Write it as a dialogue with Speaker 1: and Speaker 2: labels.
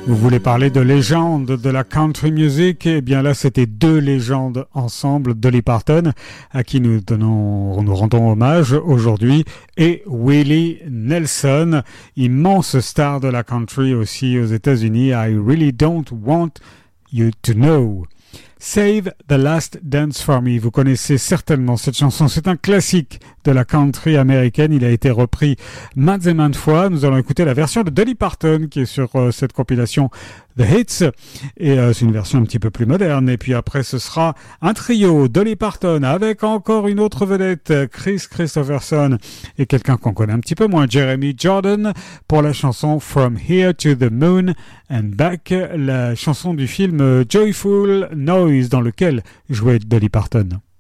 Speaker 1: Vous voulez parler de légendes de la country music? Eh bien là, c'était deux légendes ensemble, Dolly Parton, à qui nous rendons hommage aujourd'hui, et Willie Nelson, immense star de la country aussi aux États-Unis. I really don't want you to know. Save the Last Dance for Me. Vous connaissez certainement cette chanson. C'est un classique de la country américaine. Il a été repris maintes et maintes fois. Nous allons écouter la version de Dolly Parton qui est sur cette compilation The Hits. Et c'est une version un petit peu plus moderne. Et puis après, ce sera un trio, Dolly Parton, avec encore une autre vedette, Chris Christopherson, et quelqu'un qu'on connaît un petit peu moins, Jeremy Jordan, pour la chanson From Here to the Moon and Back, la chanson du film Joyful Noise, dans lequel jouait Dolly Parton.